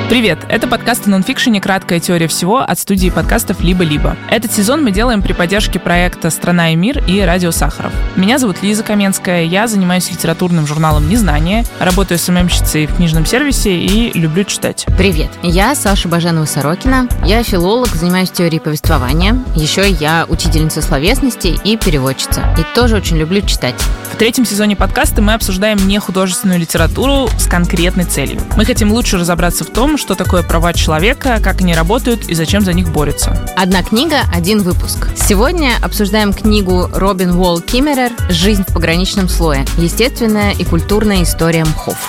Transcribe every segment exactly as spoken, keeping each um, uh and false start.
Привет! Это подкаст о нонфикшене «Краткая теория всего» от студии подкастов «Либо-либо». Этот сезон мы делаем при поддержке проекта «Страна и мир» и «Радио Сахаров». Меня зовут Лиза Каменская, я занимаюсь литературным журналом «Незнание», работаю эс эм эм-щицей в книжном сервисе и люблю читать. Привет! Я Саша Баженова-Сорокина, я филолог, занимаюсь теорией повествования, еще я учительница словесности и переводчица, и тоже очень люблю читать. В третьем сезоне подкаста мы обсуждаем нехудожественную литературу с конкретной целью. Мы хотим лучше разобраться в том, что такое права человека, как они работают и зачем за них борются. Одна книга, один выпуск. Сегодня обсуждаем книгу Робин Уолл Киммерер «Жизнь в пограничном слое. Естественная и культурная история мхов».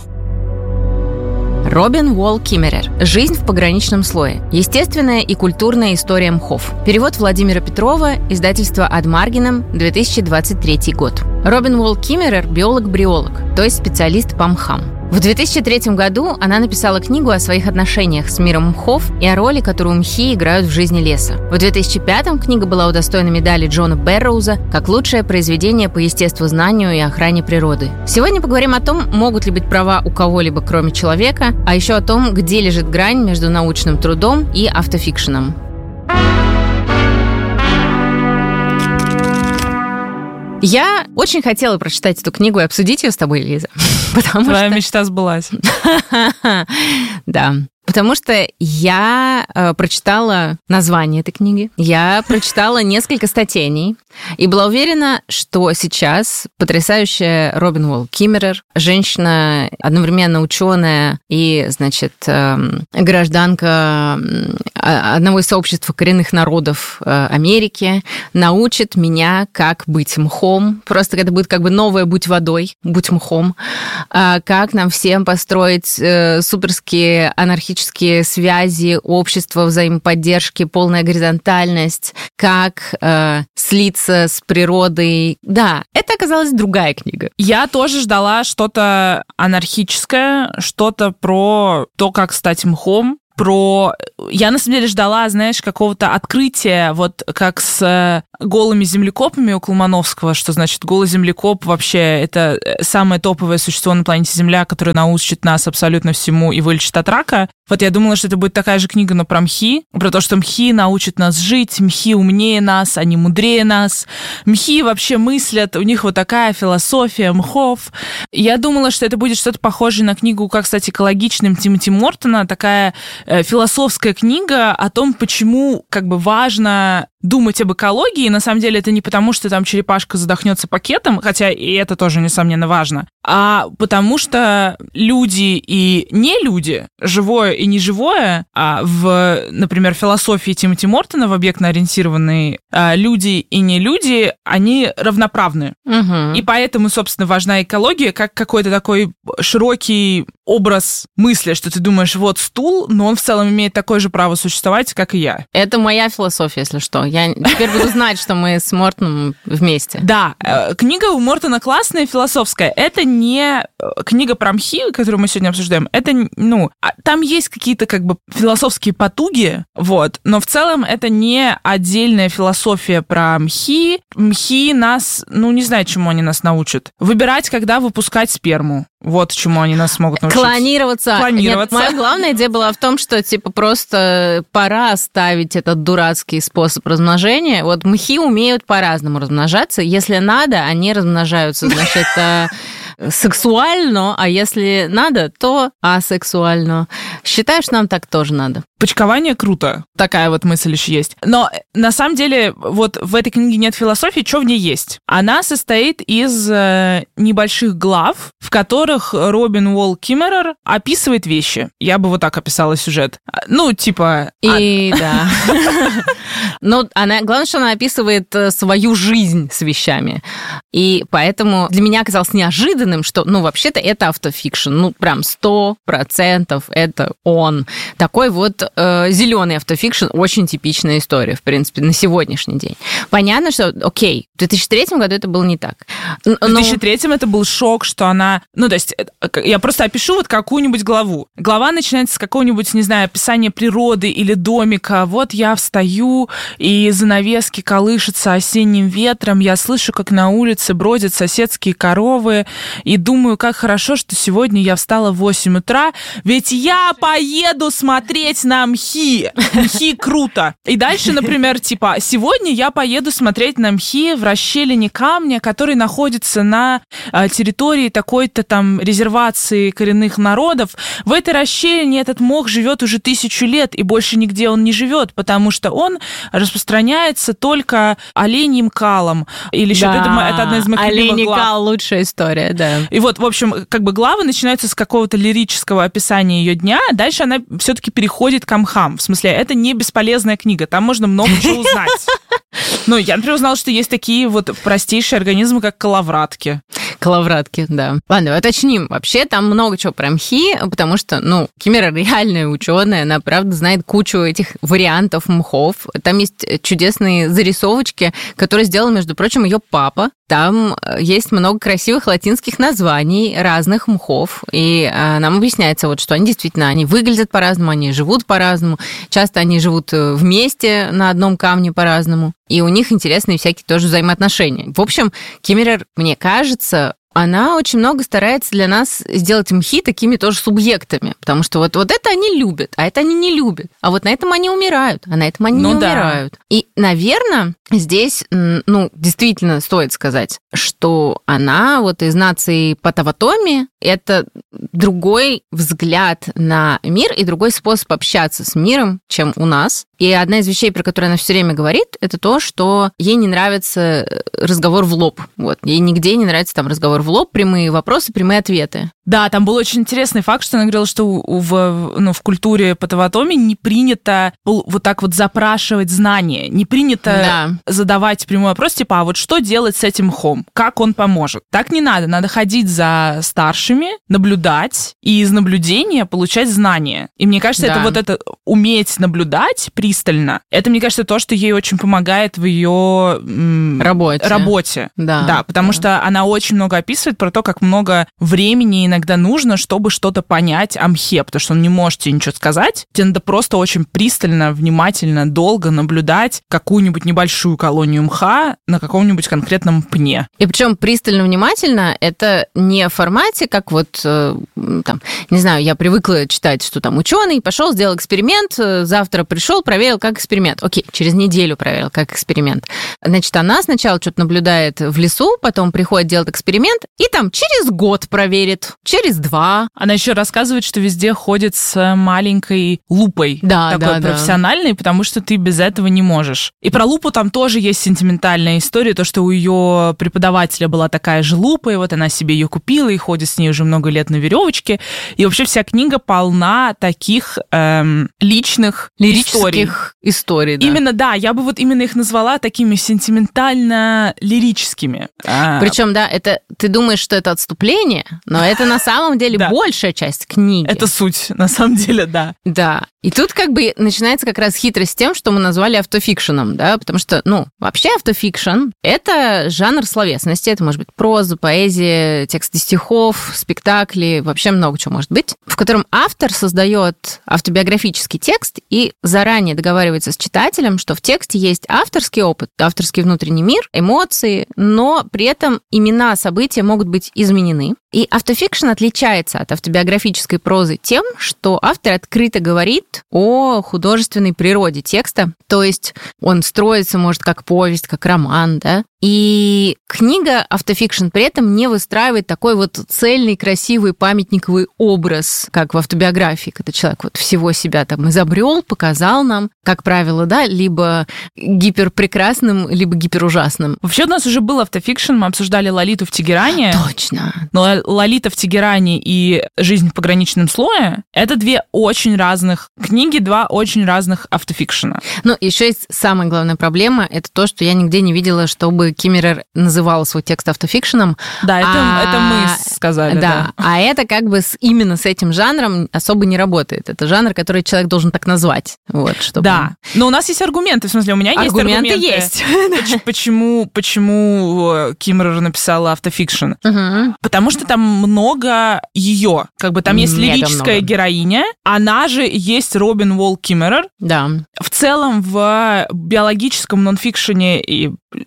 Робин Уолл Киммерер «Жизнь в пограничном слое. Естественная и культурная история мхов». Перевод Владимира Петрова, издательство Ad Marginem, две тысячи двадцать третий год. Робин Уолл Киммерер – биолог-бриолог, то есть специалист по мхам. В две тысячи третьем году она написала книгу о своих отношениях с миром мхов и о роли, которую мхи играют в жизни леса. В две тысячи пятом книга была удостоена медали Джона Берроуза как лучшее произведение по естествознанию и охране природы. Сегодня поговорим о том, могут ли быть права у кого-либо, кроме человека, а еще о том, где лежит грань между научным трудом и автофикшеном. Я очень хотела прочитать эту книгу и обсудить ее с тобой, Лиза. Потому Твоя что... мечта сбылась. Да. Потому что я э, прочитала название этой книги, я прочитала несколько статей о ней и была уверена, что сейчас потрясающая Робин Уолл Киммерер, женщина, одновременно ученая и, значит, э, гражданка одного из сообществ коренных народов э, Америки, научит меня, как быть мхом. Просто это будет как бы новое «будь водой», «будь мхом», э, как нам всем построить э, суперские анархические связи, общество взаимоподдержки, полная горизонтальность, как э, слиться с природой. Да, это оказалась другая книга. Я тоже ждала что-то анархическое, что-то про то, как стать мхом, про... Я, на самом деле, ждала, знаешь, какого-то открытия, вот как с голыми землекопами у Колмановского, что, значит, голый землекоп вообще это самое топовое существо на планете Земля, которое научит нас абсолютно всему и вылечит от рака. Вот я думала, что это будет такая же книга, но про мхи, про то, что мхи научат нас жить, мхи умнее нас, они мудрее нас, мхи вообще мыслят, у них вот такая философия мхов. Я думала, что это будет что-то похожее на книгу «Как стать экологичным» Тимоти Мортона, такая э, философская книга о том, почему как бы важно думать об экологии. На самом деле это не потому, что там черепашка задохнется пакетом, хотя и это тоже, несомненно, важно, а потому что люди и не люди, живое и неживое, а в, например, философии Тимоти Мортона, в объектно-ориентированной, а, люди и не люди, они равноправны. Угу. И поэтому, собственно, важна экология как какой-то такой широкий образ мысли, что ты думаешь, вот стул, но он в целом имеет такое же право существовать, как и я. Это моя философия, если что. Я теперь буду знать, что мы с Мортоном вместе. Да, книга у Мортона классная, философская. Это не книга про мхи, которую мы сегодня обсуждаем. Это, ну, там есть какие-то как бы философские потуги, вот, но в целом это не отдельная философия про мхи. Мхи нас, ну, не знаю, чему они нас научат. Выбирать, когда выпускать сперму. Вот чему они нас могут научить. Клонироваться. Клонироваться. Нет, моя главная идея была в том, что, типа, просто пора оставить этот дурацкий способ размножения. Вот мхи умеют по-разному размножаться. Если надо, они размножаются, значит, сексуально, а если надо, то асексуально. Считаю, что нам так тоже надо. Почкование круто. Такая вот мысль еще есть. Но на самом деле вот в этой книге нет философии, что в ней есть? Она состоит из э, небольших глав, в которых Робин Уолл Киммерер описывает вещи. Я бы вот так описала сюжет. Ну, типа... И да. Но она, главное, что она описывает свою жизнь с вещами. И поэтому для меня оказалось неожиданным, что, ну, вообще-то это автофикшн. Ну, прям сто процентов это он. Такой вот э, зеленый автофикшн, очень типичная история, в принципе, на сегодняшний день. Понятно, что, окей, в две тысячи третьем году это было не так. Но... В две тысячи третьем это был шок, что она... Ну, то есть, я просто опишу вот какую-нибудь главу. Глава начинается с какого-нибудь, не знаю, описания природы или домика. Вот я встаю, и занавески колышутся осенним ветром, я слышу, как на улице бродят соседские коровы, и думаю, как хорошо, что сегодня я встала в восемь утра, ведь я поеду смотреть на мхи. Мхи круто. И дальше, например, типа, сегодня я поеду смотреть на мхи в расщелине камня, который находится на а, территории такой-то там резервации коренных народов. В этой расщелине этот мох живет уже тысячу лет, и больше нигде он не живет, потому что он распространяется только оленьим калом. Или еще да, это, это одна из моих любимых глав. Кал — лучшая история, да. И вот, в общем, как бы главы начинаются с какого-то лирического описания ее дня, а дальше она все-таки переходит к мхам. В смысле, это не бесполезная книга, там можно много чего узнать. Ну, я, например, узнала, что есть такие вот простейшие организмы, как коловратки. Коловратки, да. Ладно, уточним. Вообще там много чего про мхи, потому что, ну, Кимера реальная ученая, она, правда, знает кучу этих вариантов мхов. Там есть чудесные зарисовочки, которые сделал, между прочим, ее папа. Там есть много красивых латинских названий разных мхов, и нам объясняется, вот, что они действительно, они выглядят по-разному, они живут по-разному, часто они живут вместе на одном камне по-разному, и у них интересные всякие тоже взаимоотношения. В общем, Киммерер, мне кажется, она очень много старается для нас сделать мхи такими тоже субъектами, потому что вот, вот это они любят, а это они не любят, а вот на этом они умирают, а на этом они ну не да. умирают. И, наверное, здесь, ну, действительно стоит сказать, что она вот из нации Потаватоми — это другой взгляд на мир и другой способ общаться с миром, чем у нас. И одна из вещей, про которую она все время говорит, это то, что ей не нравится разговор в лоб. Вот. Ей нигде не нравится там разговор в лоб, прямые вопросы, прямые ответы. Да, там был очень интересный факт, что она говорила, что в, ну, в культуре Потаватоми не принято вот так вот запрашивать знания, не принято да. задавать прямой вопрос, типа, а вот что делать с этим мхом? Как он поможет? Так не надо, надо ходить за старшими, наблюдать и из наблюдения получать знания. И мне кажется, да. это вот это уметь наблюдать пристально, это, мне кажется, то, что ей очень помогает в ее м- работе. работе. Да, да, потому да. что она очень много описывает про то, как много времени иногда иногда нужно, чтобы что-то понять о мхе, потому что он не может тебе ничего сказать. Тебе надо просто очень пристально, внимательно, долго наблюдать какую-нибудь небольшую колонию мха на каком-нибудь конкретном пне. И причем пристально, внимательно, это не в формате, как вот, э, там, не знаю, я привыкла читать, что там ученый пошел, сделал эксперимент, завтра пришел, проверил, как эксперимент. Окей, через неделю проверил, как эксперимент. Значит, она сначала что-то наблюдает в лесу, потом приходит, делает эксперимент, и там через год проверит, через два. Она еще рассказывает, что везде ходит с маленькой лупой. Да, такой да, профессиональной, да. Потому что ты без этого не можешь. И про лупу там тоже есть сентиментальная история, то, что у ее преподавателя была такая же лупа, и вот она себе ее купила и ходит с ней уже много лет на веревочке. И вообще вся книга полна таких эм, личных лирических историй. историй да. Именно, да, я бы вот именно их назвала такими сентиментально-лирическими. Причем, да, это ты думаешь, что это отступление, но это на самом деле да. большая часть книги. Это суть, на самом деле, да. Да. И тут как бы начинается как раз хитрость с тем, что мы назвали автофикшеном, да, потому что, ну, вообще автофикшн — это жанр словесности, это может быть проза, поэзия, тексты стихов, спектакли, вообще много чего может быть, в котором автор создает автобиографический текст и заранее договаривается с читателем, что в тексте есть авторский опыт, авторский внутренний мир, эмоции, но при этом имена события могут быть изменены. И автофикшн отличается от автобиографической прозы тем, что автор открыто говорит о художественной природе текста, то есть он строится, может, как повесть, как роман, да, и книга автофикшн при этом не выстраивает такой вот цельный, красивый памятниковый образ, как в автобиографии, когда человек вот всего себя там изобрел, показал нам, как правило, да, либо гиперпрекрасным, либо гиперужасным. Вообще у нас уже был автофикшн, мы обсуждали «Лолиту в Тегеране». Точно. Но «Лолита в Тегеране» и «Жизнь в пограничном слое» — это две очень разных книги, два очень разных автофикшена. Ну, еще есть самая главная проблема, это то, что я нигде не видела, чтобы Киммерер называла свой текст автофикшеном. Да, это, а, это мы сказали. Да, да, а это как бы с, именно с этим жанром особо не работает. Это жанр, который человек должен так назвать. Вот, чтобы... Да, но у нас есть аргументы, в смысле, у меня аргументы есть аргументы. есть. Почему, почему Киммерер написала автофикшн? Угу. Потому что там много ее. Как бы там есть Мега лирическая много. героиня, она же есть Робин Уолл Киммерер. Да. В целом в биологическом нонфикшене и в разных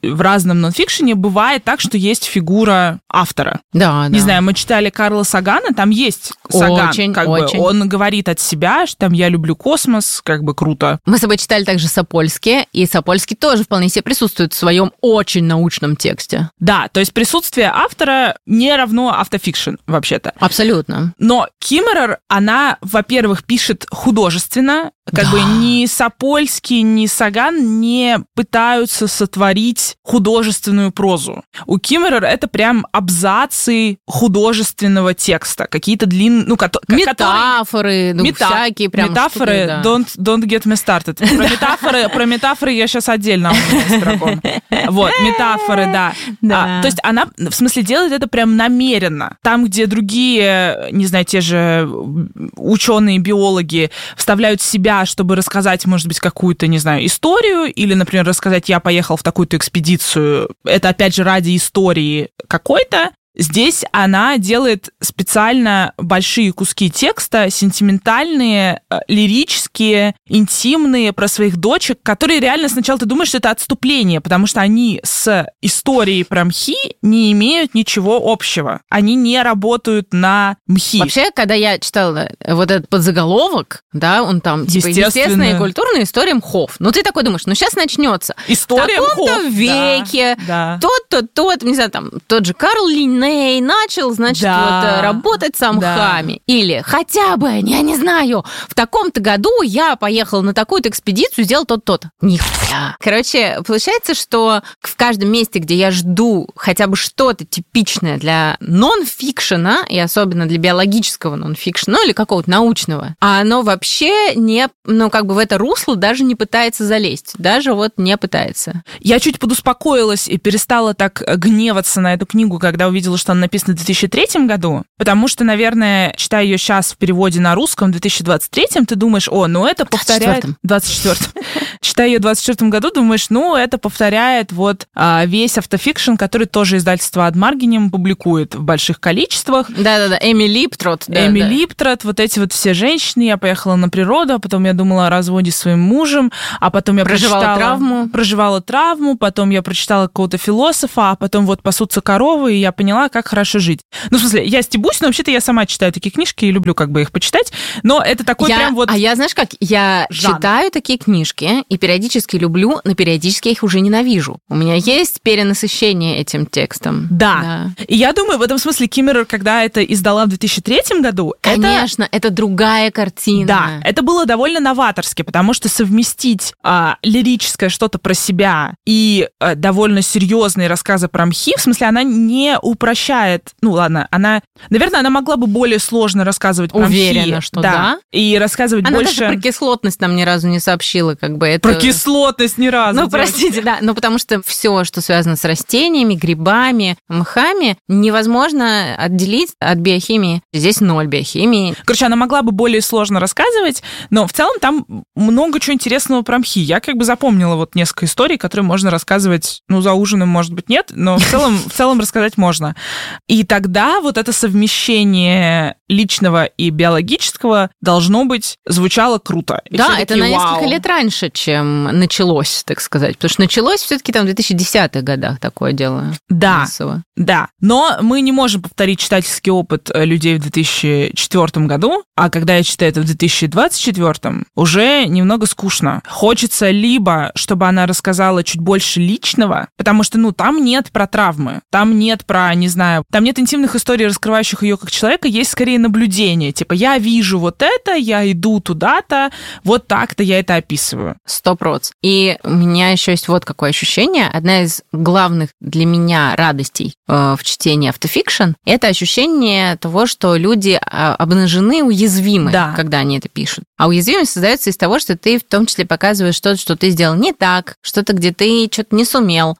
художественном нонфикшене бывает так, что есть фигура автора. Да, Не да. знаю, мы читали Карла Сагана, там есть Саган. Очень, как очень. бы, он говорит от себя, что там я люблю космос, как бы круто. Мы с тобой читали также Сапольски, и Сапольский тоже вполне себе присутствует в своем очень научном тексте. Да, то есть присутствие автора не равно автофикшн, вообще-то. Абсолютно. Но Киммерер, она, во-первых, пишет художественно, как Да. бы ни Сапольский, ни Саган не пытаются сотворить художественную прозу. У Киммерер это прям абзацы художественного текста, какие-то длинные, ну, ко- Метафоры, ну, Мета- всякие прям метафоры, штуки, да. don't, don't get me started. Про метафоры, про метафоры я сейчас отдельно у меня есть дракон. Вот, метафоры, да. Да. А, то есть она, в смысле, делает это прям намеренно. Там, где другие, не знаю, те же ученые, биологи вставляют себя, чтобы рассказать, может быть, какую-то, не знаю, историю, или, например, рассказать, я поехал в такую-то экспедицию, это, опять же, ради истории какой-то. Здесь она делает специально большие куски текста, сентиментальные, лирические, интимные, про своих дочек, которые реально сначала ты думаешь, что это отступление, потому что они с историей про мхи не имеют ничего общего. Они не работают на мхи. Вообще, когда я читала вот этот подзаголовок, да, он там, типа, Естественно. естественная и культурная история мхов. Ну, ты такой думаешь, ну, сейчас начнется. История в каком-то мхов. веке, Да, да. тот-то, тот, не знаю, там, тот же Карл Линней начал, значит, Да. вот, э, работать с мхами. Да. Или хотя бы, я не знаю, в таком-то году я поехал на такую-то экспедицию, сделал тот-то. Нихуя. Короче, получается, что в каждом месте, где я жду хотя бы что-то типичное для нон-фикшена, и особенно для биологического нон-фикшена, ну или какого-то научного, а оно вообще не, ну, как бы в это русло даже не пытается залезть. Даже вот не пытается. Я чуть подуспокоилась и перестала так гневаться на эту книгу, когда увидела, что она написана в две тысячи третьем году, потому что, наверное, читая ее сейчас в переводе на русском в две тысячи двадцать третьем, ты думаешь, о, ну это повторяет... двадцать четвёртом. Читая ее в двадцать четвёртом году, думаешь, ну это повторяет вот а, весь автофикшн, который тоже издательство Ad Marginem публикует в больших количествах. Да-да-да, Эми Липтрот. Да, Эми да. Липтрот, вот эти вот все женщины. Я поехала на природу, а потом я думала о разводе с своим мужем, а потом я Проживала прочитала... травму. Проживала травму, потом я прочитала какого-то философа, а потом вот пасутся коровы, и я поняла, как хорошо жить. Ну, в смысле, я стебусь, но вообще-то я сама читаю такие книжки и люблю как бы их почитать, но это такой Я- прям вот... А я, знаешь как, я жанр. читаю такие книжки и периодически люблю, но периодически я их уже ненавижу. У меня есть перенасыщение этим текстом. Да. И я думаю, в этом смысле Киммерер, когда это издала в две тысячи третьем году, это... Конечно, это другая картина. Да, это было довольно новаторски, потому что совместить а, лирическое что-то про себя и а, довольно серьезные рассказы про мхи, в смысле, она не упрощает, ну ладно, она, наверное, она могла бы более сложно рассказывать про Уверена, мхи. что да. И рассказывать Она больше... даже про кислотность нам ни разу не сообщила, как бы это... Про кислотность ни разу. Ну, девочки. простите, да, ну потому что все, что связано с растениями, грибами, мхами, невозможно отделить от биохимии. Здесь ноль биохимии. Короче, она могла бы более сложно рассказывать, но в целом там много чего интересного про мхи. Я как бы запомнила вот несколько историй, которые можно рассказывать, ну, за ужином, может быть, нет, но в целом, в целом рассказать можно. И тогда вот это совмещение личного и биологического должно быть звучало круто. И Да, все это такие, на несколько «Вау». лет раньше, чем началось, так сказать. Потому что началось все-таки там в две тысячи десятых годах такое дело. Да, массово. да. Но мы не можем повторить читательский опыт э, людей в две тысячи четвёртом году, а когда я читаю это в две тысячи двадцать четвёртом, уже немного скучно. Хочется либо, чтобы она рассказала чуть больше личного, потому что, ну, там нет про травмы, там нет про, не знаю, там нет интимных историй, раскрывающих ее как человека, есть скорее наблюдение. Типа, я вижу вот это, я иду туда-то, вот так-то я это описываю. Сто проц. И у меня еще есть вот какое ощущение. Одна из главных для меня радостей э, в чтении автофикшн — это ощущение того, что люди э, обнажены, уязвимы, Да. когда они это пишут. А уязвимость создается из того, что ты в том числе показываешь что-то, что ты сделал не так, что-то, где ты что-то не сумел.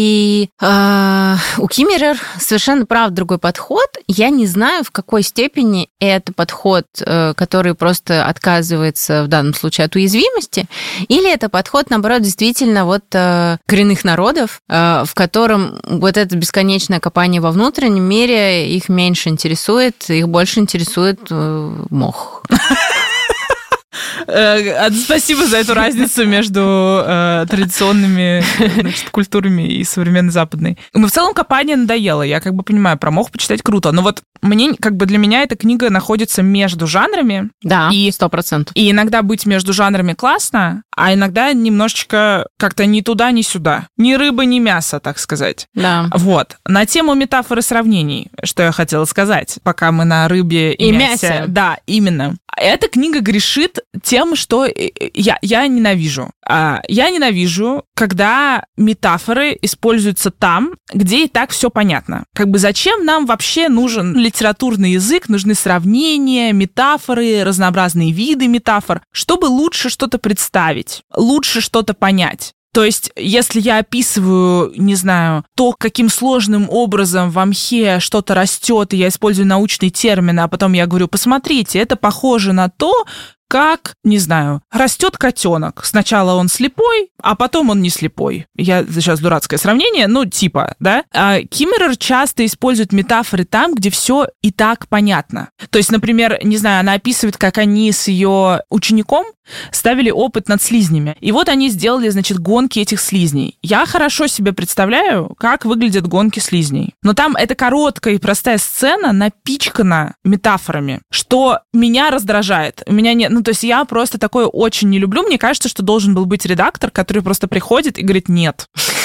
И э, у Киммерер совершенно прав другой подход. Я не знаю, в какой степени это подход, э, который просто отказывается в данном случае от уязвимости, или это подход, наоборот, действительно вот э, коренных народов, э, в котором вот это бесконечное копание во внутреннем мире их меньше интересует, их больше интересует э, мох. Э, спасибо за эту разницу между э, традиционными, значит, культурами и современной западной. Но в целом копание надоело. Я как бы понимаю, про мох почитать круто. Но вот мне, как бы для меня эта книга находится между жанрами. Да, сто процентов. И иногда быть между жанрами классно, а иногда немножечко как-то ни туда, ни сюда. Ни рыба, ни мясо, так сказать. Да. Вот. На тему метафоры сравнений, что я хотела сказать, пока мы на рыбе и, и мясе. мясе. Да, именно. Эта книга грешит тем, что я, я ненавижу. Я ненавижу, когда метафоры используются там, где и так все понятно. Как бы зачем нам вообще нужен литературный язык, нужны сравнения, метафоры, разнообразные виды метафор, чтобы лучше что-то представить, лучше что-то понять. То есть, если я описываю, не знаю, то, каким сложным образом в мхе что-то растет, и я использую научные термины, а потом я говорю, посмотрите, это похоже на то, как, не знаю, растет котенок. Сначала он слепой, а потом он не слепой. Я сейчас дурацкое сравнение, ну, типа, да? А Киммерер часто использует метафоры там, где все и так понятно. То есть, например, не знаю, она описывает, как они с ее учеником ставили опыт над слизнями. И вот они сделали, значит, гонки этих слизней. Я хорошо себе представляю, как выглядят гонки слизней. Но там эта короткая и простая сцена напичкана метафорами, что меня раздражает. У меня нет... Ну, то есть я просто такое очень не люблю. Мне кажется, что должен был быть редактор, который просто приходит и говорит, нет.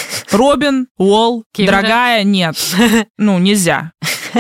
Робин, Уолл, дорогая, нет. Ну, нельзя.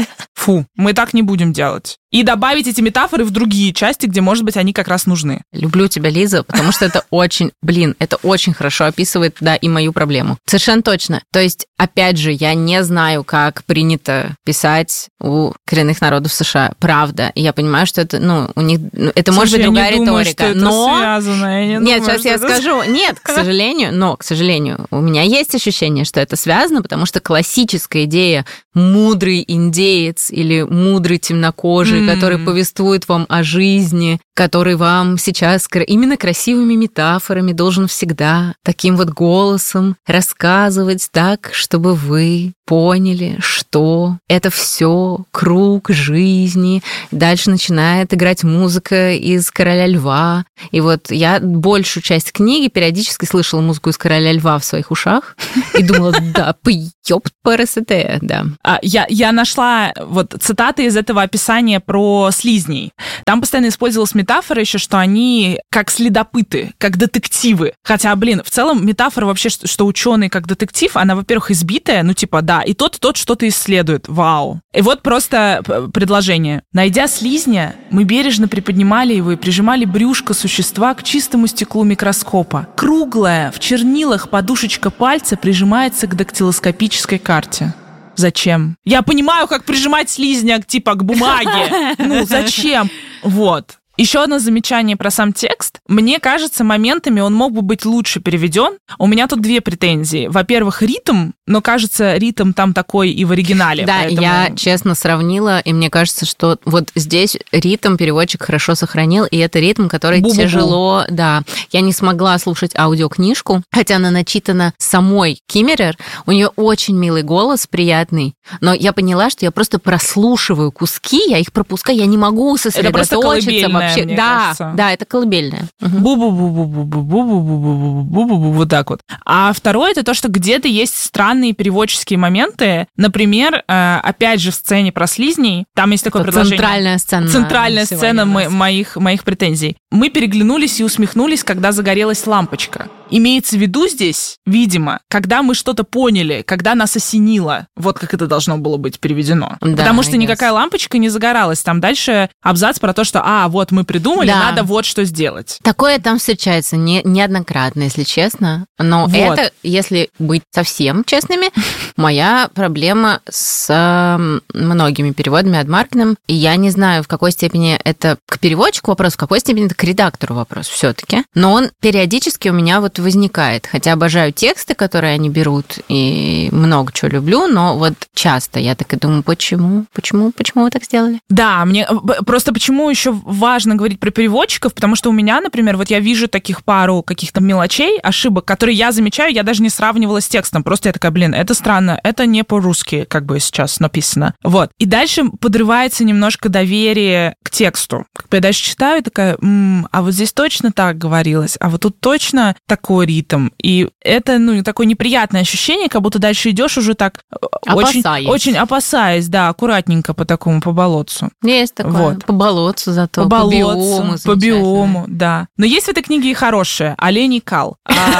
Фу, мы так не будем делать. И добавить эти метафоры в другие части, где, может быть, они как раз нужны. Люблю тебя, Лиза, потому что это очень, блин, это очень хорошо описывает, да, и мою проблему. Совершенно точно. То есть, опять же, я не знаю, как принято писать у коренных народов США. Правда. И я понимаю, что это, ну, у них, это, Слушай, может быть, другая я не думаю, риторика. Что это но... связано. Я не Нет, думаю, сейчас я это... скажу. Нет, к сожалению, но, к сожалению, у меня есть ощущение, что это связано, потому что классическая идея мудрый индеец или мудрый темнокожий, mm. который повествует вам о жизни, который вам сейчас именно красивыми метафорами должен всегда таким вот голосом рассказывать так, чтобы вы поняли, что это все круг жизни. Дальше начинает играть музыка из «Короля льва». И вот я большую часть книги периодически слышала музыку из «Короля льва» в своих ушах и думала, да, ёпт парасете, да. Я, я нашла вот цитаты из этого описания про слизней. Там постоянно использовалась метафора еще, что они как следопыты, как детективы. Хотя, блин, в целом метафора вообще, что ученый как детектив, она, во-первых, избитая, ну типа, да, и тот, и тот что-то исследует. Вау. И вот просто предложение. Найдя слизня, мы бережно приподнимали его и прижимали брюшко существа к чистому стеклу микроскопа. Круглая, в чернилах подушечка пальца прижимается к дактилоскопической карте. Зачем? Я понимаю, как прижимать слизня типа к бумаге. Ну, зачем? Вот. Еще одно замечание про сам текст. Мне кажется, моментами он мог бы быть лучше переведен. У меня тут две претензии. Во-первых, ритм, но, кажется, ритм там такой и в оригинале. Да, поэтому... я честно сравнила, и мне кажется, что вот здесь ритм переводчик хорошо сохранил, и это ритм, который Бу-бу-бу. тяжело... Да, я не смогла слушать аудиокнижку, хотя она начитана самой Киммерер. У нее очень милый голос, приятный, но я поняла, что я просто прослушиваю куски, я их пропускаю, я не могу сосредоточиться вообще. Мне да, кажется. да, это колыбельная. Бу-бу-бу-бу-бу-бу-бу-бу-бу-бу-бу-бу, вот так вот. А второе, это то, что где-то есть странные переводческие моменты. Например, опять же, в сцене про слизней, там есть такое предложение. Центральная сцена. Центральная сцена моих, моих претензий. Мы переглянулись и усмехнулись, когда загорелась лампочка. Имеется в виду здесь, видимо, когда мы что-то поняли, когда нас осенило. Вот как это должно было быть переведено. Да, Потому что никакая лампочка не загоралась. Там дальше абзац про то, что, а, вот мы придумали, да. надо вот что сделать. Такое там встречается не, неоднократно, если честно. Но вот. Это, если быть совсем честными, моя проблема с многими переводами от Маркнем. И я не знаю, в какой степени это к переводчику вопрос, в какой степени это к редактору вопрос все-таки. Но он периодически у меня вот возникает. Хотя обожаю тексты, которые они берут, и много чего люблю, но вот часто я так и думаю, почему? Почему? Почему вы так сделали? Да, мне просто почему еще важно говорить про переводчиков, потому что у меня, например, вот я вижу таких пару каких-то мелочей, ошибок, которые я замечаю, я даже не сравнивала с текстом. Просто я такая, блин, это странно, это не по-русски, как бы сейчас написано. Вот. И дальше подрывается немножко доверие к тексту. Как бы я дальше читаю, такая, м-м, м-м, а вот здесь точно так говорилось, а вот тут точно такой ритм. И это, ну, такое неприятное ощущение, как будто дальше идешь уже так очень, очень опасаясь, да, аккуратненько по такому, по болотцу. Есть такое. Вот. По болотцу зато, по, по болотцу, биому. По биому, да. Но есть в этой книге и хорошее. Олень и кал.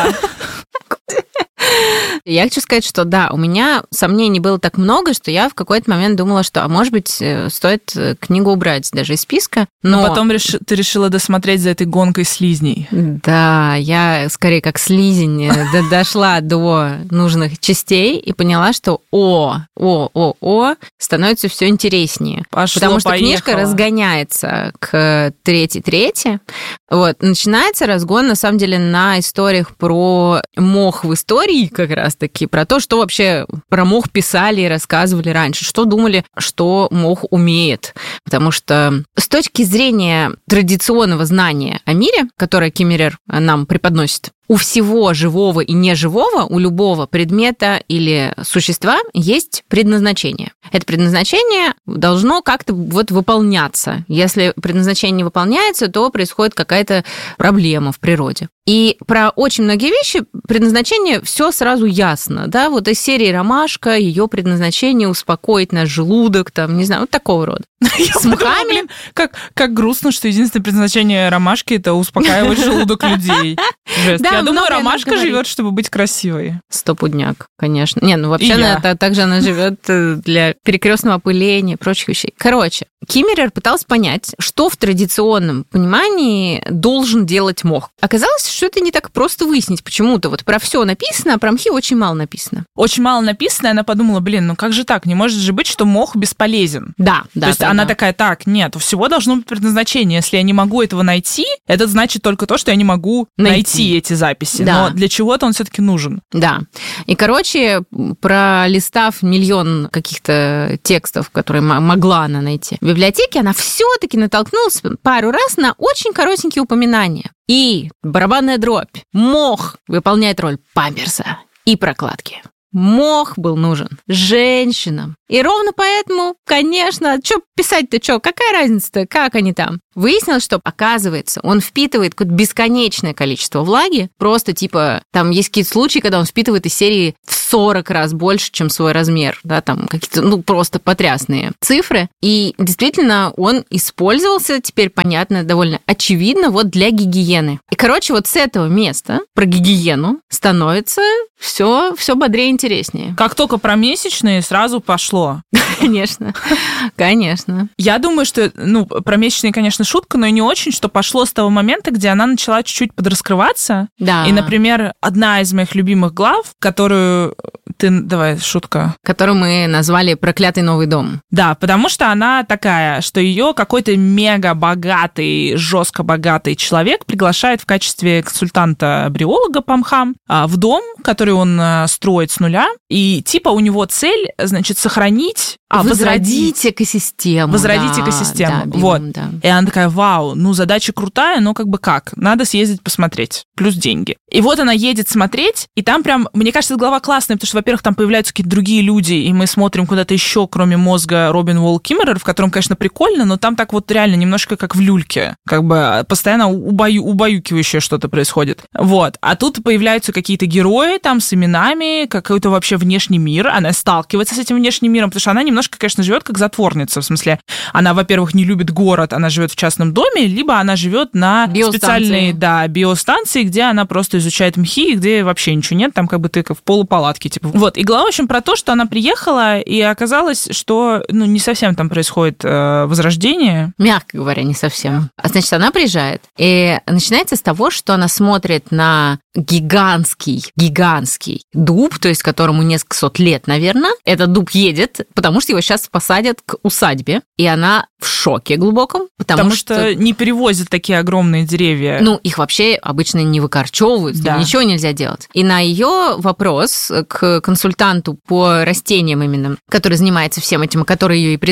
Я хочу сказать, что да, у меня сомнений было так много, что я в какой-то момент думала, что, а может быть, стоит книгу убрать даже из списка. Но, но потом реш... ты решила досмотреть за этой гонкой слизней. Да, я скорее как слизень дошла до нужных частей и поняла, что о, о, о, о, становится все интереснее. Потому что книжка разгоняется к третьей-трети. Вот, начинается разгон, на самом деле, на историях про мох в истории, как раз-таки, про то, что вообще про мох писали и рассказывали раньше, что думали, что мох умеет. Потому что с точки зрения традиционного знания о мире, которое Киммерер нам преподносит, у всего живого и неживого, у любого предмета или существа есть предназначение. Это предназначение должно как-то вот выполняться. Если предназначение не выполняется, то происходит какая-то проблема в природе. И про очень многие вещи предназначение все сразу ясно, да, вот из серии «Ромашка», ее предназначение успокоить наш желудок, там, не знаю, вот такого рода. С мхами. Блин, как, как грустно, что единственное предназначение ромашки – это успокаивать желудок людей. Жесть. Да, я думаю, ромашка живет, чтобы быть красивой. Стопудняк, конечно. Не, ну вообще она, также она живет для перекрестного опыления и прочих вещей. Короче, Киммерер пытался понять, что в традиционном понимании должен делать мох. Оказалось, что это не так просто выяснить почему-то. Вот про все написано, а про мхи очень мало написано. Очень мало написано, и она подумала, блин, ну как же так? Не может же быть, что мох бесполезен. Да, да. То есть да, она да. такая, так, нет, у всего должно быть предназначение. Если я не могу этого найти, это значит только то, что я не могу найти, найти эти записи. Да. Но для чего-то он все-таки нужен. Да. И, короче, пролистав миллион каких-то текстов, которые могла она найти в библиотеке, она все-таки натолкнулась пару раз на очень коротенькие упоминания. И барабанная дробь. Мох выполняет роль памперса и прокладки. Мох был нужен женщинам. И ровно поэтому, конечно, что писать-то, что, какая разница-то, как они там? Выяснилось, что, оказывается, он впитывает какое-то бесконечное количество влаги, просто типа, там есть какие-то случаи, когда он впитывает из серии в сорок раз больше, чем свой размер, да, там какие-то, ну, просто потрясные цифры. И действительно, он использовался, теперь понятно, довольно очевидно, вот для гигиены. И, короче, вот с этого места про гигиену становится все, все бодрее и интереснее. Как только про месячные, сразу пошло. Конечно, конечно. Я думаю, что, ну, про месячные, конечно, шутка, но и не очень, что пошло с того момента, где она начала чуть-чуть подраскрываться. Да. И, например, одна из моих любимых глав, которую ты... Давай, шутка. Которую мы назвали «Проклятый новый дом». Да, потому что она такая, что ее какой-то мега-богатый, жестко богатый человек приглашает в качестве консультанта-бриолога по мхам в дом, который он строит с нуля. И типа у него цель, значит, сохранить... А, возродить, возродить экосистему. Возродить да, экосистему. Да, вот. Биом, да. И она такая, вау, ну задача крутая, но как бы как? Надо съездить посмотреть. Плюс деньги. И вот она едет смотреть, и там прям, мне кажется, эта глава классная, потому что, во-первых, там появляются какие-то другие люди, и мы смотрим куда-то еще, кроме мозга Робин Уолл Киммерер, в котором, конечно, прикольно, но там так вот реально немножко как в люльке. Как бы постоянно убаю, убаюкивающее что-то происходит. Вот. А тут появляются какие-то герои там с именами, какой-то вообще внешний мир. Она сталкивается с этим внешним миром, потому что она немножко, конечно, живет как затворница. В смысле, она, во-первых, не любит город, она живет в частном доме, либо она живет на специальной, да, биостанции, где она просто изучает мхи, где вообще ничего нет, там как бы ты в полупалатке, типа. Вот. И глава, в общем, про то, что она приехала, и оказалось, что, ну, не совсем там происходит э, возрождение. Мягко говоря, не совсем. А значит, она приезжает, и начинается с того, что она смотрит на гигантский, гигантский дуб, то есть которому несколько сот лет, наверное. Этот дуб едет, потому что его сейчас посадят к усадьбе, и она в шоке глубоком, потому, потому что... что не перевозят такие огромные деревья. Ну, их вообще обычно не выкорчевывают, да. Ничего нельзя делать. И на ее вопрос к консультанту по растениям именно, который занимается всем этим, который ее и призвал,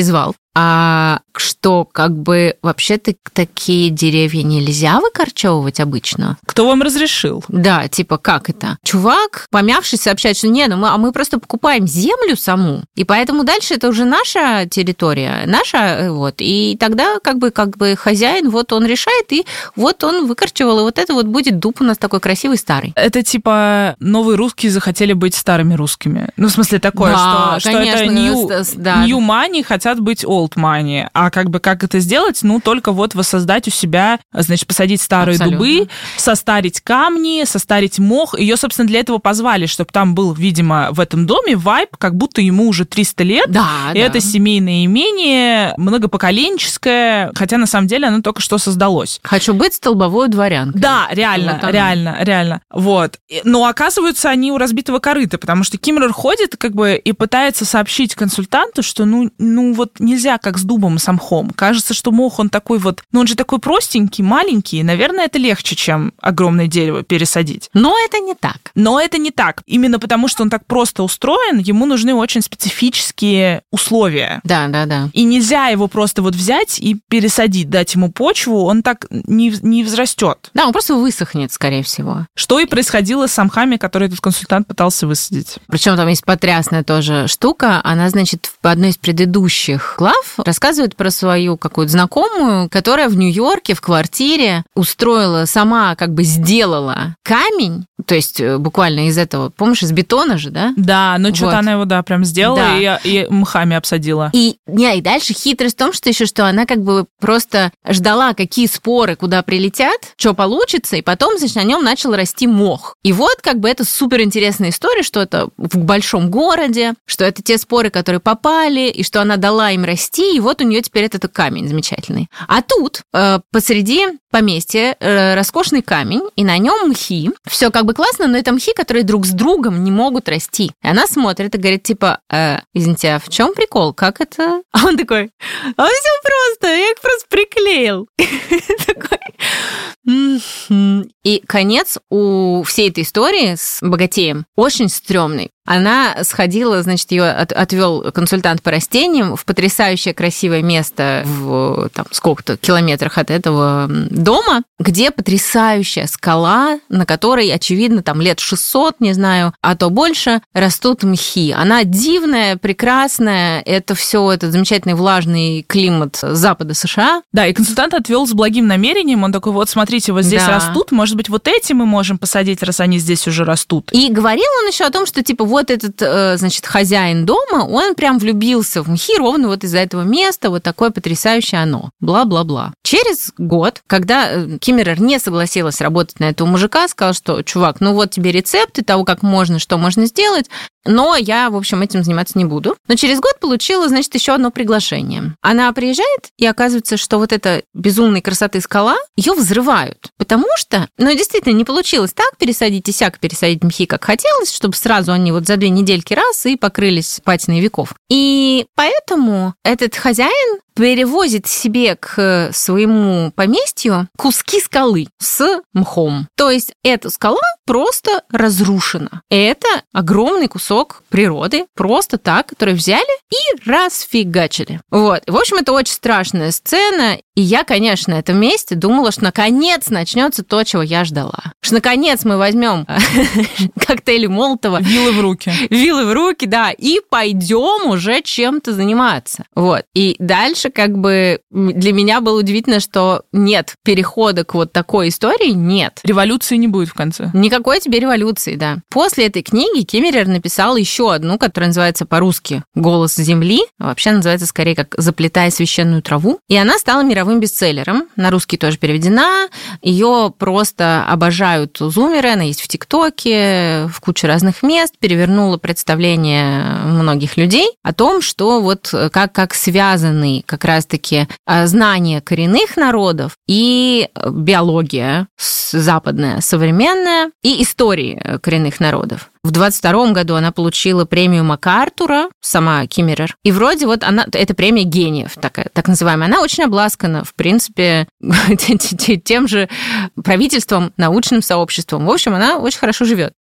А что, как бы, вообще-то такие деревья нельзя выкорчевывать обычно? Кто вам разрешил? Да, типа, как это? Чувак, помявшись, сообщает, что не, ну мы, а мы просто покупаем землю саму, и поэтому дальше это уже наша территория, наша, вот, и тогда как бы, как бы хозяин, вот он решает, и вот он выкорчевал, и вот это вот будет дуб у нас такой красивый старый. Это типа новые русские захотели быть старыми русскими. Ну, в смысле такое, да, что, конечно, что это new, да. new money хотят быть old money. А как бы как это сделать? Ну, только вот воссоздать у себя, значит, посадить старые Абсолютно. дубы, состарить камни, состарить мох. Ее, собственно, для этого позвали, чтобы там был, видимо, в этом доме вайб, как будто ему уже триста лет. Да, и да. это семейное имение, многопоколенческое, хотя на самом деле оно только что создалось. Хочу быть столбовой дворянкой. Да, реально, вот реально, реально. Вот. Но оказываются они у разбитого корыта, потому что Киммерер ходит как бы и пытается сообщить консультанту, что ну, ну вот нельзя как с дубом и с мхом. Кажется, что мох, он такой вот, ну он же такой простенький, маленький, наверное, это легче, чем огромное дерево пересадить. Но это не так. Но это не так. Именно потому, что он так просто устроен, ему нужны очень специфические условия. Да, да, да. И нельзя его просто вот взять и пересадить, дать ему почву, он так не, не взрастет. Да, он просто высохнет, скорее всего. Что и происходило с мхами, которые этот консультант пытался высадить. Причем там есть потрясная тоже штука. Она, значит, в одной из предыдущих глав рассказывает про свою какую-то знакомую, которая в Нью-Йорке в квартире устроила, сама как бы сделала камень, то есть буквально из этого, помнишь, из бетона же, да? Да, но Вот. что-то она его, да, прям сделала Да. и, и мхами обсадила. И, не, и дальше хитрость в том, что еще что она как бы просто ждала, какие споры куда прилетят, что получится, и потом, значит, на нем начал расти мох. И вот как бы это суперинтересная история, что это в большом городе, что это те споры, которые попали, и что она дала им расти, и вот у нее теперь этот камень замечательный. А тут э, посреди поместья э, роскошный камень, и на нем мхи. Все как бы классно, но это мхи, которые друг с другом не могут расти. И она смотрит и говорит, типа, э, извините, а в чем прикол? Как это? А он такой, а все просто, я их просто приклеил. Такой. И конец у всей этой истории с богатеем очень стрёмный. Она сходила, значит, ее от, отвел консультант по растениям в потрясающее красивое место в там, сколько-то километрах от этого дома, где потрясающая скала, на которой, очевидно, там лет шестьсот, не знаю, а то больше, растут мхи. Она дивная, прекрасная, это все этот замечательный влажный климат запада США. Да, и консультант отвел с благим намерением, он такой, вот смотрите, вот здесь Да. растут, может быть, вот эти мы можем посадить, раз они здесь уже растут. И говорил он еще о том, что, типа, вот этот, значит, хозяин дома, он прям влюбился в мхи ровно вот из-за этого места, вот такое потрясающее оно, бла-бла-бла. Через год, когда Киммерер не согласилась работать на этого мужика, сказал, что, чувак, ну вот тебе рецепты того, как можно, что можно сделать, но я, в общем, этим заниматься не буду. Но через год получила, значит, еще одно приглашение. Она приезжает, и оказывается, что вот эта безумной красоты скала, ее взрывают. Потому что, ну, действительно, не получилось так пересадить и сяк пересадить мхи, как хотелось, чтобы сразу они вот за две недельки раз и покрылись патиной веков. И поэтому этот хозяин перевозит себе к своему поместью куски скалы с мхом. То есть эта скала просто разрушена. Это огромный кусок природы, просто так, который взяли и расфигачили. Вот. В общем, это очень страшная сцена. И я, конечно, на этом месте думала, что наконец начнется то, чего я ждала. Что наконец мы возьмем коктейли Молотова. Вилы в руки. Вилы в руки, да, и пойдем уже чем-то заниматься. Вот. И дальше как бы для меня было удивительно, что нет перехода к вот такой истории, нет. Революции не будет в конце. Никакой тебе революции, да. После этой книги Киммерер написал еще одну, которая называется по-русски «Голос земли». Вообще называется скорее как «Заплетая священную траву». И она стала мировым бестселлером. На русский тоже переведена. Ее просто обожают зумеры. Она есть в ТикТоке, в куче разных мест. Перевернула представление многих людей о том, что вот как, как связаны как раз-таки знания коренных народов и биология западная, современная, и истории коренных народов. В двадцать втором году она получила премию МакАртура, сама Киммерер. И вроде вот она, это премия гениев, так, так называемая. Она очень обласкана, в принципе, тем же правительством, научным сообществом. В общем, она очень хорошо живет.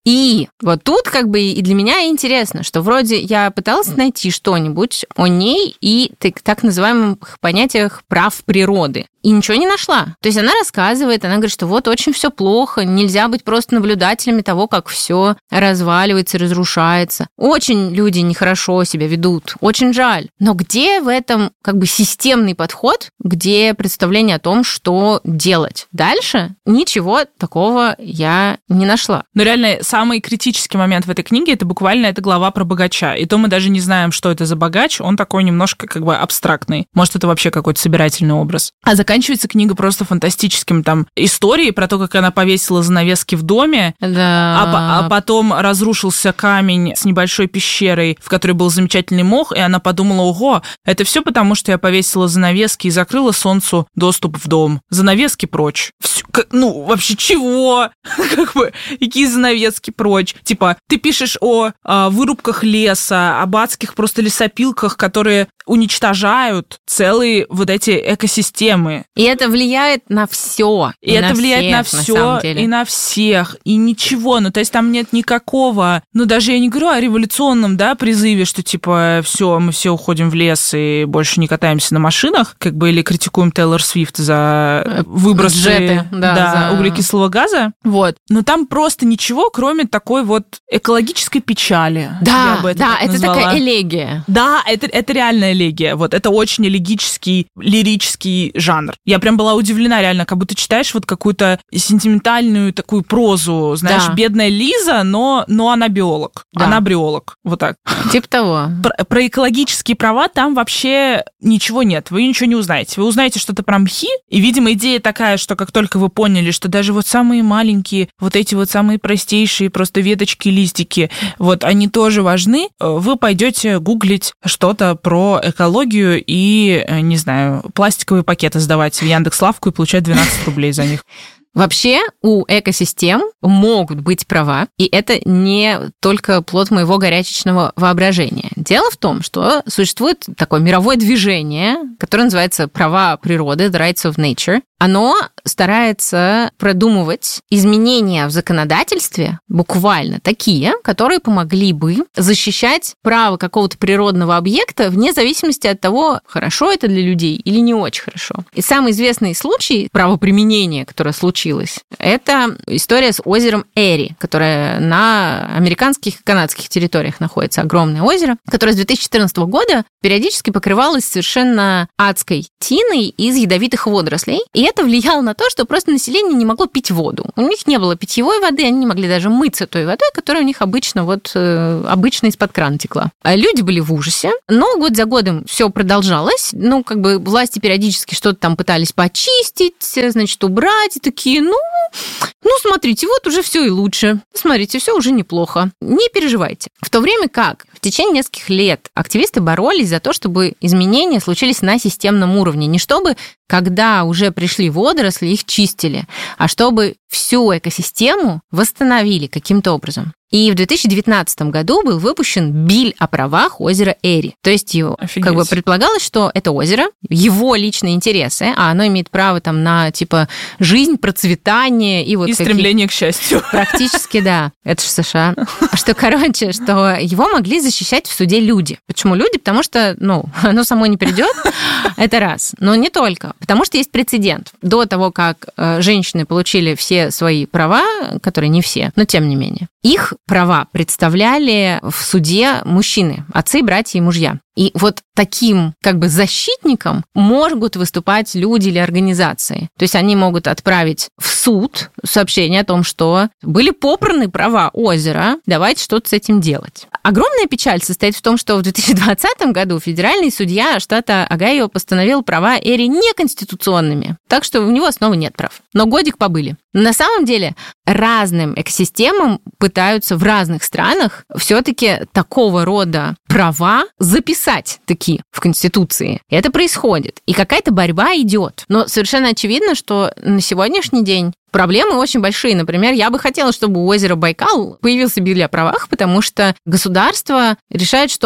И вот тут как бы и для меня интересно, что вроде я пыталась найти что-нибудь о ней и так называемых понятиях прав природы. И ничего не нашла. То есть она рассказывает, она говорит, что вот очень все плохо, нельзя быть просто наблюдателями того, как все разваливается, разрушается. Очень люди нехорошо себя ведут, очень жаль. Но где в этом как бы системный подход, где представление о том, что делать дальше? Ничего такого я не нашла. Но реально самый критический момент в этой книге — это буквально эта глава про богача. И то мы даже не знаем, что это за богач, он такой немножко как бы абстрактный. Может, это вообще какой-то собирательный образ. А заканчивается книга просто фантастическим там историей про то, как она повесила занавески в доме, да. а, а потом разрушился камень с небольшой пещерой, в которой был замечательный мох, и она подумала: ого, это все потому, что я повесила занавески и закрыла солнцу доступ в дом. Занавески прочь. Всё, как, ну, вообще чего? Как бы, какие занавески прочь? Типа, ты пишешь о, о вырубках леса, об адских просто лесопилках, которые уничтожают целые вот эти экосистемы. И это влияет на все. И, и это влияет на все, и на всех, и ничего. Ну, то есть там нет никакого, ну, даже я не говорю о революционном, да, призыве, что типа все, мы все уходим в лес и больше не катаемся на машинах, как бы, или критикуем Тейлор Свифт за выбросы Джеты, да, да, за... углекислого газа. Вот. Но там просто ничего, кроме такой вот экологической печали. Да, я бы это да, это назвала. такая элегия. Да, это, это реальная элегия. Вот, это очень элегический, лирический жанр. Я прям была удивлена, реально, как будто читаешь вот какую-то сентиментальную такую прозу, знаешь, да. бедная Лиза, но, но она биолог, да. она бриолог, вот так. Типа того. Про, про экологические права там вообще ничего нет, вы ничего не узнаете. Вы узнаете что-то про мхи, и, видимо, идея такая, что как только вы поняли, что даже вот самые маленькие, вот эти вот самые простейшие просто веточки, листики, вот они тоже важны, вы пойдете гуглить что-то про экологию и, не знаю, пластиковые пакеты сдавать в Яндекс.Лавку и получать двенадцать рублей за них. Вообще у экосистем могут быть права, и это не только плод моего горячечного воображения. Дело в том, что существует такое мировое движение, которое называется «Права природы», «The Rights of Nature». Оно старается продумывать изменения в законодательстве, буквально такие, которые помогли бы защищать право какого-то природного объекта вне зависимости от того, хорошо это для людей или не очень хорошо. И самый известный случай правоприменения, которое случилось, это история с озером Эри, которое на американских и канадских территориях находится, огромное озеро, которое с две тысячи четырнадцатого года периодически покрывалось совершенно адской тиной из ядовитых водорослей, и это влияло на то, что просто население не могло пить воду. У них не было питьевой воды, они не могли даже мыться той водой, которая у них обычно вот э, обычно из-под крана текла. А люди были в ужасе, но год за годом все продолжалось. Ну, как бы власти периодически что-то там пытались почистить, значит, убрать, и такие, ну, ну, смотрите, вот уже все и лучше. Смотрите, все уже неплохо. Не переживайте. В то время как в течение нескольких лет активисты боролись за то, чтобы изменения случились на системном уровне. Не чтобы, когда уже пришли водоросли, их чистили, а чтобы всю экосистему восстановили каким-то образом. И в две тысячи девятнадцатом году был выпущен биль о правах озера Эри. То есть его, как бы предполагалось, что это озеро, его личные интересы, а оно имеет право там на типа жизнь, процветание и вот и стремление к счастью. Практически, да. Это же США. Что, короче, что его могли защищать в суде люди. Почему люди? Потому что, ну, оно само не придет. Это раз. Но не только. Потому что есть прецедент. До того, как женщины получили все свои права, которые не все, но тем не менее, их права представляли в суде мужчины, отцы, братья и мужья. И вот таким как бы защитником могут выступать люди или организации. То есть они могут отправить в суд сообщение о том, что были попраны права озера, давайте что-то с этим делать. Огромная печаль состоит в том, что в две тысячи двадцатом году федеральный судья штата Огайо постановил права Эри неконституционными, так что у него снова нет прав. Но годик побыли. На самом деле разным экосистемам пытаются в разных странах все-таки такого рода права записать таки в Конституции. И это происходит. И какая-то борьба идет. Но совершенно очевидно, что на сегодняшний день проблемы очень большие. Например, я бы хотела, чтобы у озера Байкал появился биль о правах, потому что государство решает, что а,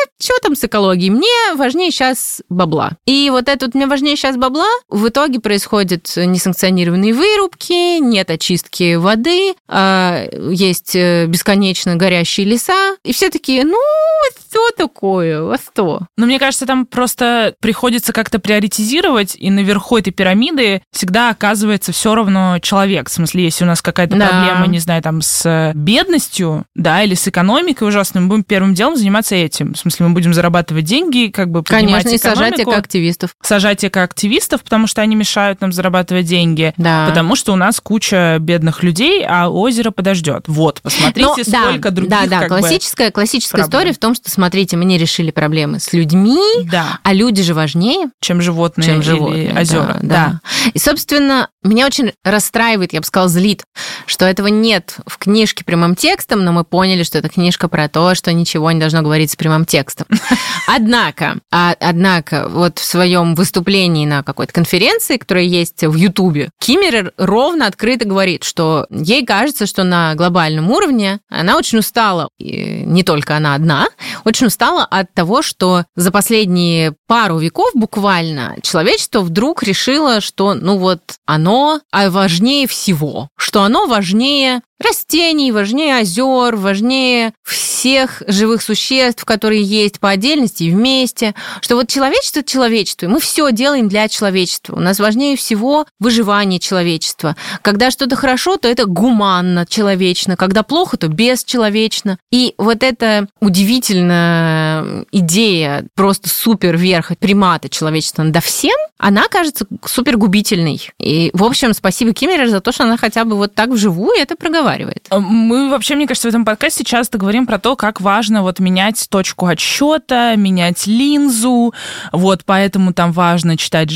что там с экологией? Мне важнее сейчас бабла. И вот это вот «мне важнее сейчас бабла» в итоге происходят несанкционированные вырубки, нет очистки воды, есть бесконечно горящие леса, и все такие, ну, что такое, а что? Ну, мне кажется, там просто приходится как-то приоритизировать, и наверху этой пирамиды всегда оказывается все равно человек. В смысле, если у нас какая-то да. проблема, не знаю, там, с бедностью, да, или с экономикой ужасной, мы будем первым делом заниматься этим. В смысле, мы будем зарабатывать деньги, как бы поднимать Конечно, экономику. Конечно, и сажать эко-активистов. Сажать эко-активистов, потому что они мешают нам зарабатывать деньги. Да. Потому что у нас куча бедных людей, а озеро подождет. Вот, посмотрите, Но, сколько да, других Да, да, как классическая, бы, классическая проблем. история в том, что, смотрите, мы не решили проблемы с людьми, да. а люди же важнее, чем животные, чем животные или озера. Да, да. Да. И, собственно, меня очень расстраивает, я бы сказала, злит, что этого нет в книжке прямым текстом, но мы поняли, что это книжка про то, что ничего не должно говориться прямым текстом. Однако, а, однако, вот в своем выступлении на какой-то конференции, которая есть в Ютубе, Киммерер ровно открыто говорит, что ей кажется, что на глобальном уровне она очень устала, и не только она одна, очень устала от того, что за последние пару веков буквально человечество вдруг решило, что ну вот оно важнее всего, что оно важнее растений, важнее озер, важнее всех живых существ, которые есть по отдельности и вместе, что вот человечество – это человечество, и мы все делаем для человечества. У нас важнее всего выживание человечества. Когда что-то хорошо, то это гуманно, человечно, когда плохо, то бесчеловечно. И вот эта удивительная идея просто супер верха примата человечества над всем, она кажется супер губительной. И, в общем, спасибо Киммерер за то, что она хотя бы вот так вживую это проговаривает. Мы вообще, мне кажется, в этом подкасте часто говорим про то, как важно вот менять точку отсчета, менять линзу, вот поэтому там важно читать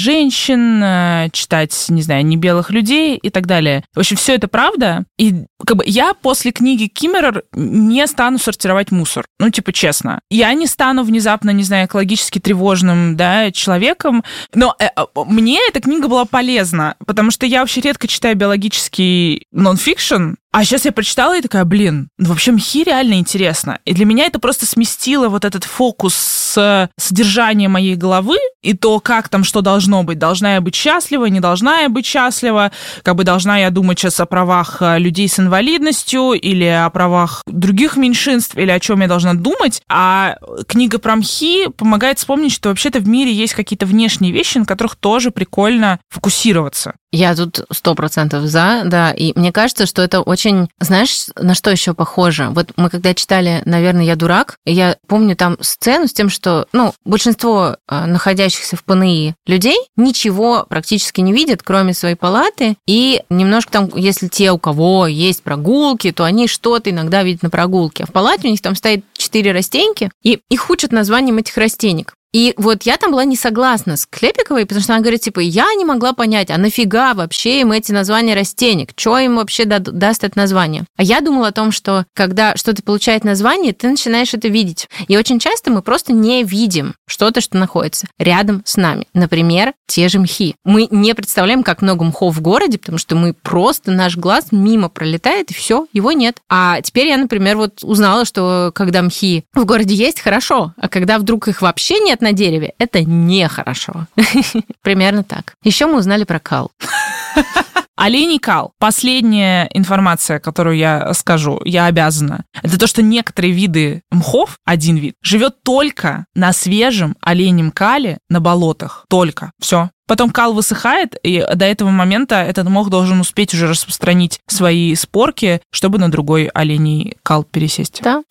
женщин, читать, не знаю, не белых людей и так далее. В общем, все это правда, и как бы я после книги Киммерер не стану сортировать мусор, ну, типа, честно. Я не стану внезапно, не знаю, экологически тревожным, да, человеком, но э, мне эта книга была полезна, потому что я вообще редко читаю биологический нон-фикшн, а сейчас я прочитала и такая, блин, ну вообще мхи реально интересно. И для меня это просто сместило вот этот фокус с содержания моей головы и то, как там что должно быть. Должна я быть счастлива, не должна я быть счастлива, как бы должна я думать сейчас о правах людей с инвалидностью или о правах других меньшинств, или о чем я должна думать. А книга про мхи помогает вспомнить, что вообще-то в мире есть какие-то внешние вещи, на которых тоже прикольно фокусироваться. Я тут сто процентов за, да, и мне кажется, что это очень... Знаешь, на что еще похоже? Вот мы когда читали «Наверное, я дурак», я помню там сцену с тем, что, ну, большинство находящихся в ПНИ людей ничего практически не видят, кроме своей палаты, и немножко там, если те, у кого есть прогулки, то они что-то иногда видят на прогулке. А в палате у них там стоит четыре растеньки, и их учат названием этих растенек. И вот я там была не согласна с Клепиковой, потому что она говорит, типа, я не могла понять, а нафига вообще им эти названия растенек? Что им вообще да- даст это название? А я думала о том, что когда что-то получает название, ты начинаешь это видеть. И очень часто мы просто не видим что-то, что находится рядом с нами. Например, те же мхи. Мы не представляем, как много мхов в городе, потому что мы просто, наш глаз мимо пролетает, и все, его нет. А теперь я, например, вот узнала, что когда мхи в городе есть, хорошо, а когда вдруг их вообще нет на дереве, это нехорошо. Примерно так. Еще мы узнали про кал. Оленей кал. Последняя информация, которую я скажу, я обязана, это то, что некоторые виды мхов, один вид, живет только на свежем оленем кале на болотах. Только. Все. Потом кал высыхает, и до этого момента этот мох должен успеть уже распространить свои спорки, чтобы на другой оленей кал пересесть. Да.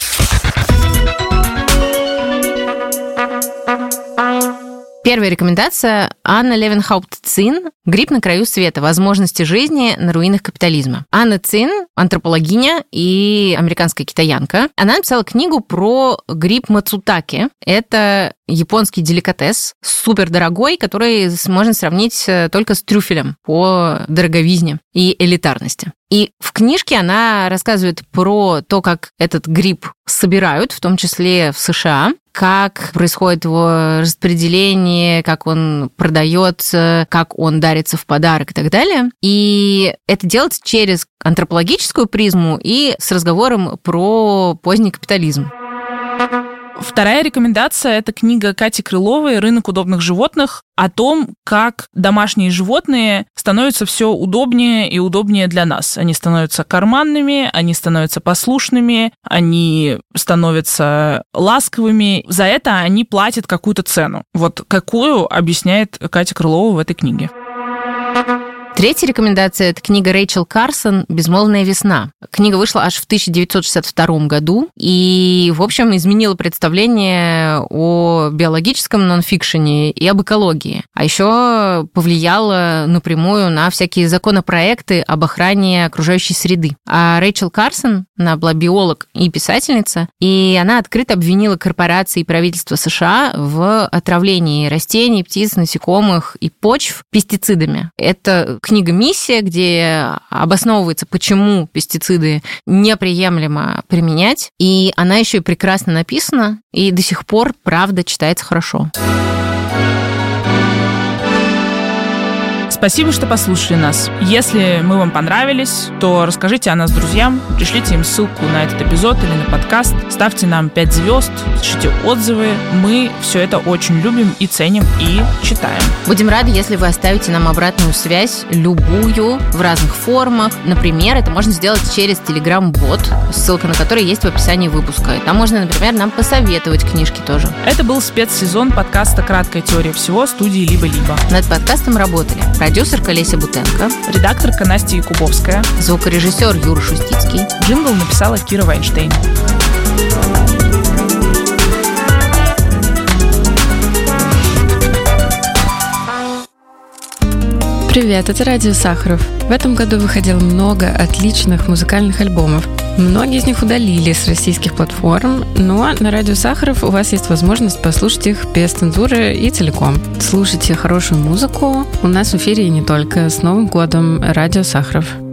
Первая рекомендация – Анна Левенхаупт-Цин «Гриб на краю света. Возможности жизни на руинах капитализма». Анна Цин – антропологиня и американская китаянка. Она написала книгу про гриб мацутаке. Это японский деликатес, супердорогой, который можно сравнить только с трюфелем по дороговизне и элитарности. И в книжке она рассказывает про то, как этот гриб собирают, в том числе в США, как происходит его распределение, как он продается, как он дарится в подарок и так далее. И это делается через антропологическую призму и с разговором про поздний капитализм. Вторая рекомендация – это книга Кати Крыловой «Рынок удобных животных» о том, как домашние животные становятся все удобнее и удобнее для нас. Они становятся карманными, они становятся послушными, они становятся ласковыми. За это они платят какую-то цену. Вот какую объясняет Катя Крылова в этой книге. Третья рекомендация – это книга Рэйчел Карсон «Безмолвная весна». Книга вышла аж в тысяча девятьсот шестьдесят втором году и, в общем, изменила представление о биологическом нонфикшене и об экологии. А еще повлияла напрямую на всякие законопроекты об охране окружающей среды. А Рэйчел Карсон, она была биолог и писательница, и она открыто обвинила корпорации и правительство США в отравлении растений, птиц, насекомых и почв пестицидами. Это книга «Миссия», где обосновывается, почему пестициды неприемлемо применять. И она еще и прекрасно написана, и до сих пор, правда, читается хорошо. Спасибо, что послушали нас. Если мы вам понравились, то расскажите о нас друзьям, пришлите им ссылку на этот эпизод или на подкаст, ставьте нам пять звезд, пишите отзывы. Мы все это очень любим и ценим, и читаем. Будем рады, если вы оставите нам обратную связь, любую, в разных формах. Например, это можно сделать через Telegram-бот, ссылка на который есть в описании выпуска. И там можно, например, нам посоветовать книжки тоже. Это был спецсезон подкаста «Краткая теория всего» студии «Либо-либо». Над подкастом работали продюсерка Леся Бутенко, редакторка Настя Якубовская, звукорежиссер Юра Шустицкий. Джингл написала Кира Вайнштейн. Привет, это Радио Сахаров. В этом году выходило много отличных музыкальных альбомов. Многие из них удалили с российских платформ, но на Радио Сахаров у вас есть возможность послушать их без цензуры и целиком. Слушайте хорошую музыку. У нас в эфире и не только. С Новым годом, Радио Сахаров.